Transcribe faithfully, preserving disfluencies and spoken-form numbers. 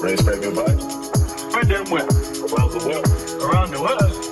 Ready to spread good vibes? Spread them where? Around the world. Around the world.